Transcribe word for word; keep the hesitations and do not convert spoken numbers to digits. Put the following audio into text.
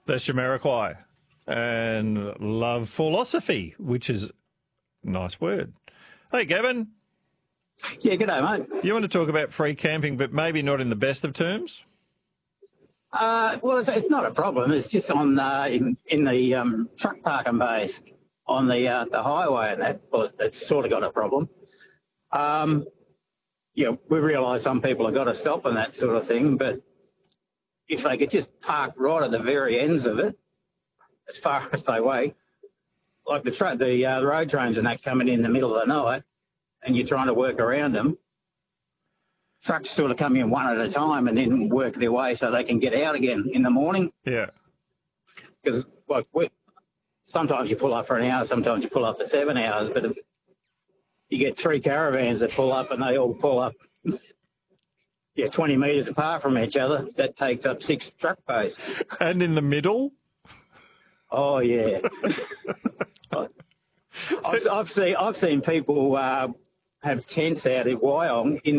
That's Jamiroquai. And love philosophy, which is a nice word. Hey, Gavin. Yeah, g'day, mate. You want to talk about free camping, but maybe not in the best of terms? Uh, well, it's, it's not a problem. It's just on uh, in, in the um, truck parking bays on the uh, the highway and that. Well, it's sort of got a problem. Um, yeah, we realise some people have got to stop and that sort of thing, but if they could just park right at the very ends of it, as far as they weigh, like the tra- the uh, road trains and that coming in the middle of the night, and you're trying to work around them, trucks sort of come in one at a time and then work their way so they can get out again in the morning. Yeah. Because like we, sometimes you pull up for an hour, sometimes you pull up for seven hours, but if you get three caravans that pull up and they all pull up, yeah, twenty metres apart from each other, that takes up six truck bays. And in the middle? Oh yeah. I've, I've seen I've seen people uh, have tents out in Wyong in